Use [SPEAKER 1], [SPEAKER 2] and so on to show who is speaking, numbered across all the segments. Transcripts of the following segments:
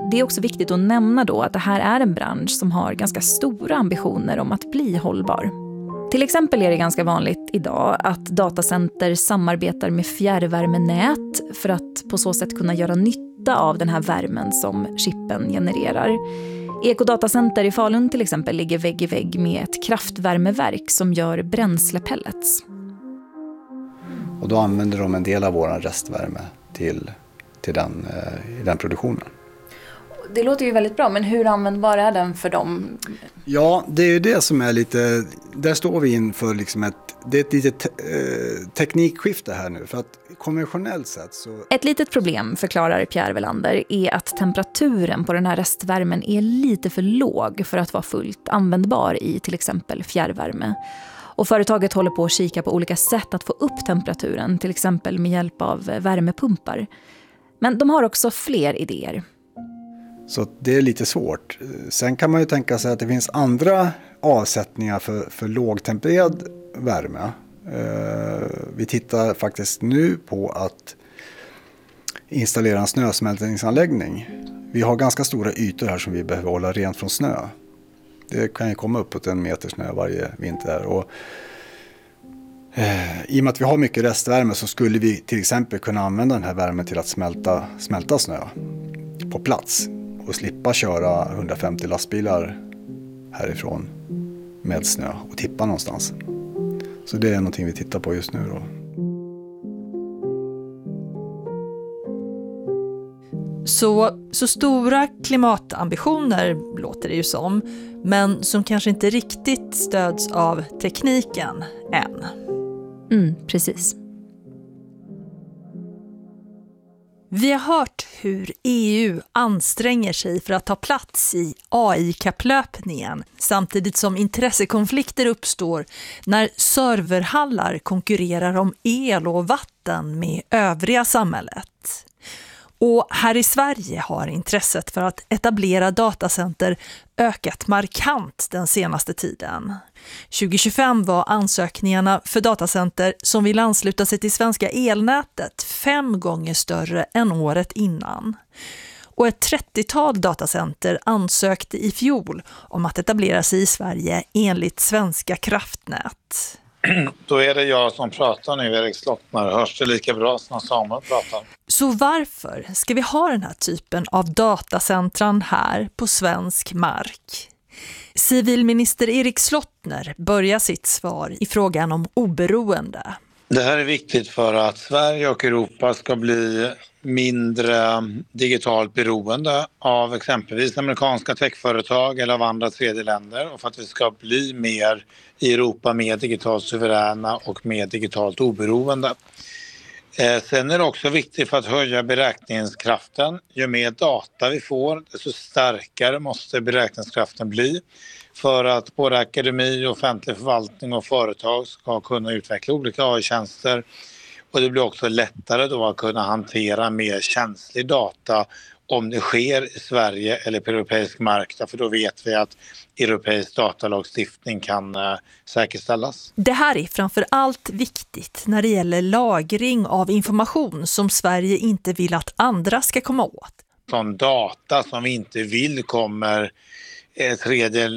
[SPEAKER 1] det är också viktigt att nämna då att det här är en bransch som har ganska stora ambitioner om att bli hållbar. Till exempel är det ganska vanligt idag att datacenter samarbetar med fjärrvärmenät för att på så sätt kunna göra nytta av den här värmen som chippen genererar. Ekodatacenter i Falun till exempel ligger vägg i vägg med ett kraftvärmeverk som gör bränslepellets.
[SPEAKER 2] Och då använder de en del av vår restvärme till den produktionen. Det
[SPEAKER 1] låter ju väldigt bra, men hur användbar är den för dem?
[SPEAKER 2] Ja, det är ju det som är lite... Där står vi inför liksom ett litet teknikskifte här nu. För att konventionellt sett så...
[SPEAKER 1] Ett litet problem, förklarar Pierre Welander, är att temperaturen på den här restvärmen är lite för låg för att vara fullt användbar i till exempel fjärrvärme. Och företaget håller på att kika på olika sätt att få upp temperaturen, till exempel med hjälp av värmepumpar. Men de har också fler idéer.
[SPEAKER 2] Så det är lite svårt. Sen kan man ju tänka sig att det finns andra avsättningar för lågtempererad värme. Vi tittar faktiskt nu på att installera en snösmältningsanläggning. Vi har ganska stora ytor här som vi behöver hålla rent från snö. Det kan ju komma uppåt 1 meter snö varje vinter. Och, i och med att vi har mycket restvärme så skulle vi till exempel kunna använda den här värmen till att smälta snö på plats. Och slippa köra 150 lastbilar härifrån med snö och tippa någonstans. Så det är någonting vi tittar på just nu då.
[SPEAKER 3] Så stora klimatambitioner låter det ju som, men som kanske inte riktigt stöds av tekniken än.
[SPEAKER 1] Precis.
[SPEAKER 3] Vi har hört hur EU anstränger sig för att ta plats i AI-kapplöpningen samtidigt som intressekonflikter uppstår när serverhallar konkurrerar om el och vatten med övriga samhället. Och här i Sverige har intresset för att etablera datacenter ökat markant den senaste tiden. 2025 var ansökningarna för datacenter som vill ansluta sig till svenska elnätet 5 gånger större än året innan. Och ett 30-tal datacenter ansökte i fjol om att etablera sig i Sverige enligt Svenska kraftnät.
[SPEAKER 4] Då är det jag som pratar nu, Erik Slottner. Hörs det lika bra som Samuel pratar?
[SPEAKER 3] Så varför ska vi ha den här typen av datacentran här på svensk mark? Civilminister Erik Slottner börjar sitt svar i frågan om oberoende.
[SPEAKER 4] Det här är viktigt för att Sverige och Europa ska bli mindre digitalt beroende av exempelvis amerikanska techföretag eller av andra tredje länder, och för att vi ska bli mer i Europa mer digitalt suveräna och mer digitalt oberoende. Sen är det också viktigt för att höja beräkningskraften. Ju mer data vi får, desto starkare måste beräkningskraften bli för att både akademi, offentlig förvaltning och företag ska kunna utveckla olika AI-tjänster. Och det blir också lättare då att kunna hantera mer känslig data om det sker i Sverige eller på europeisk mark. För då vet vi att europeisk datalagstiftning kan säkerställas.
[SPEAKER 3] Det här är framför allt viktigt när det gäller lagring av information som Sverige inte vill att andra ska komma åt.
[SPEAKER 4] Sån data som vi inte vill kommer tredje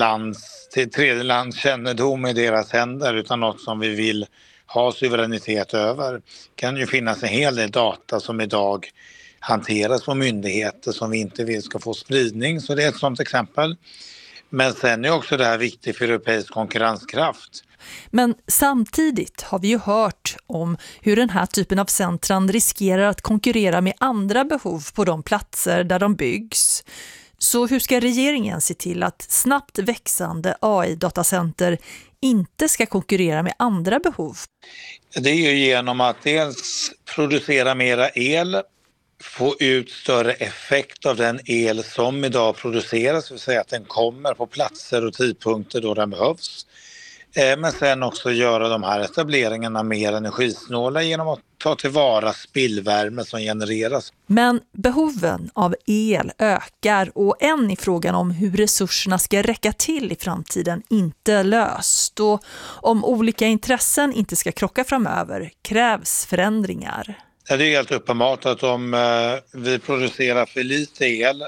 [SPEAKER 4] lands kännedom i deras händer, utan något som vi vill ha suveränitet över. Kan ju finnas en hel del data som idag hanteras på myndigheter som vi inte vill ska få spridning, så det är ett sådant exempel. Men sen är också det här viktigt för europeisk konkurrenskraft.
[SPEAKER 3] Men samtidigt har vi ju hört om hur den här typen av centran riskerar att konkurrera med andra behov på de platser där de byggs. Så hur ska regeringen se till att snabbt växande AI-datacenter inte ska konkurrera med andra behov?
[SPEAKER 4] Det är ju genom att dels producera mera el, få ut större effekt av den el som idag produceras, vill säga att den kommer på platser och tidpunkter då den behövs. Men sen också göra de här etableringarna mer energisnåla genom att ta tillvara spillvärme som genereras.
[SPEAKER 3] Men behoven av el ökar och än är frågan om hur resurserna ska räcka till i framtiden inte löst. Och om olika intressen inte ska krocka framöver krävs förändringar.
[SPEAKER 4] Det är helt uppenbart att om vi producerar för lite el